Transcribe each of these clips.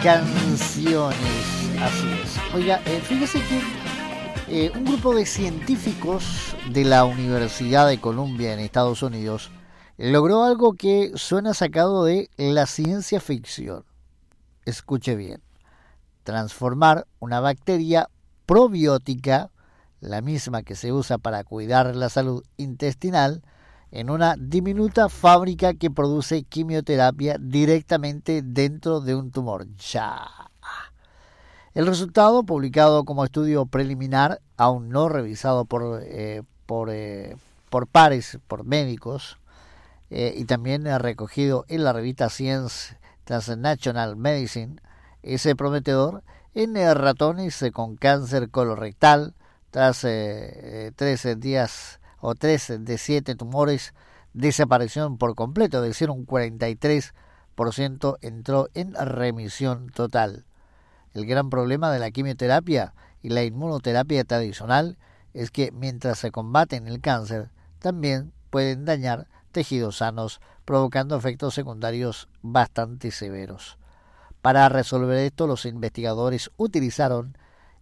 canciones. Así es. Oiga, fíjese que un grupo de científicos de la Universidad de Columbia en Estados Unidos logró algo que suena sacado de la ciencia ficción. Escuche bien. Transformar una bacteria probiótica, la misma que se usa para cuidar la salud intestinal, en una diminuta fábrica que produce quimioterapia directamente dentro de un tumor. Ya. El resultado, publicado como estudio preliminar, aún no revisado por pares, por médicos, y también recogido en la revista Science Translational Medicine, es prometedor en ratones con cáncer colorectal. Tras 13 días o 3 de 7 tumores desaparecieron por completo, es decir, un 43% entró en remisión total. El gran problema de la quimioterapia y la inmunoterapia tradicional es que mientras se combaten el cáncer, también pueden dañar tejidos sanos, provocando efectos secundarios bastante severos. Para resolver esto, los investigadores utilizaron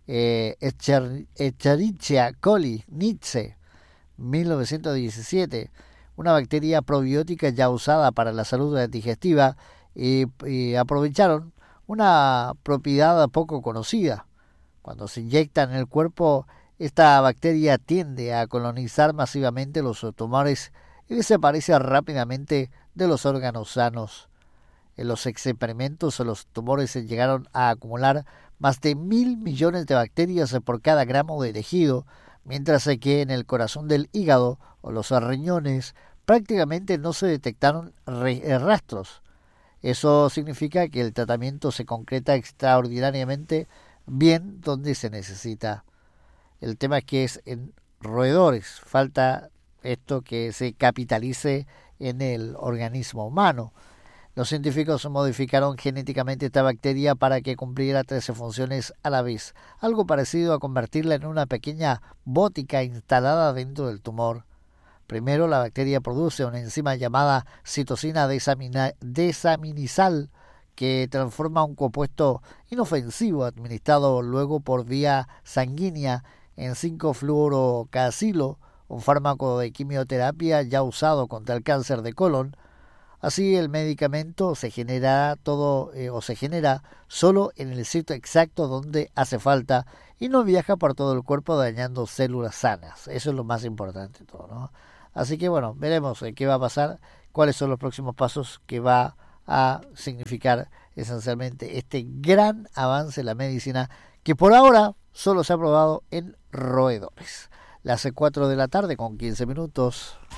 Escherichia coli Nietzsche 1917, una bacteria probiótica ya usada para la salud digestiva, y aprovecharon una propiedad poco conocida. Cuando se inyecta en el cuerpo, esta bacteria tiende a colonizar masivamente los tumores y desaparece rápidamente de los órganos sanos. En los experimentos, los tumores se llegaron a acumular más de 1.000 millones de bacterias por cada gramo de tejido, mientras que en el corazón del hígado o los riñones prácticamente no se detectaron rastros. Eso significa que el tratamiento se concreta extraordinariamente bien donde se necesita. El tema es que es en roedores. Falta esto que se capitalice en el organismo humano. Los científicos modificaron genéticamente esta bacteria para que cumpliera 13 funciones a la vez, algo parecido a convertirla en una pequeña botica instalada dentro del tumor. Primero, la bacteria produce una enzima llamada citosina desaminizal que transforma un compuesto inofensivo administrado luego por vía sanguínea en 5-fluorocacilo, un fármaco de quimioterapia ya usado contra el cáncer de colon. Así el medicamento se genera solo en el sitio exacto donde hace falta y no viaja por todo el cuerpo dañando células sanas. Eso es lo más importante de todo, ¿no? Así que bueno, veremos qué va a pasar, cuáles son los próximos pasos que va a significar esencialmente este gran avance en la medicina que por ahora solo se ha probado en roedores. Las 4 de la tarde con 15 minutos.